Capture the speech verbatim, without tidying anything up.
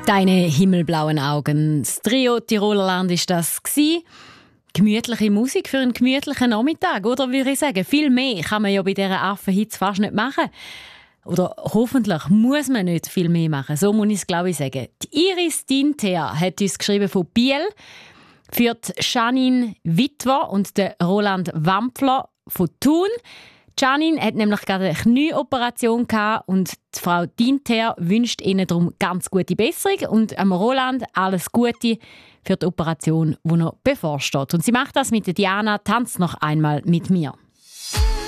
Deine himmelblauen Augen. Das Trio Tirolerland war das. Gemütliche Musik für einen gemütlichen Nachmittag, oder würde ich sagen. Viel mehr kann man ja bei dieser Affenhitze fast nicht machen. Oder hoffentlich muss man nicht viel mehr machen. So muss ich es, glaube ich, sagen. Die Iris Dinter hat uns geschrieben von Biel, für die Janine Witwer und den Roland Wampfler von Thun. Janine hat nämlich gerade eine Knieoperation gehabt und die Frau Dinter wünscht ihnen darum ganz gute Besserung und am Roland alles Gute für die Operation, die noch bevorsteht. Und sie macht das mit Diana, tanzt noch einmal mit mir.